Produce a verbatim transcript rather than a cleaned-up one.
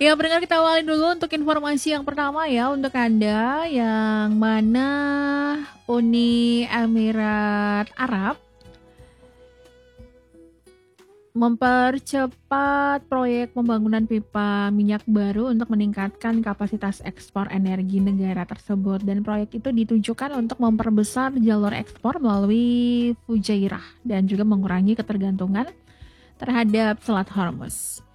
Ya, pendengar, kita awali dulu untuk informasi yang pertama ya untuk Anda yang mana Uni Emirat Arab mempercepat proyek pembangunan pipa minyak baru untuk meningkatkan kapasitas ekspor energi negara tersebut, dan proyek itu ditujukan untuk memperbesar jalur ekspor melalui Fujairah dan juga mengurangi ketergantungan terhadap Selat Hormuz.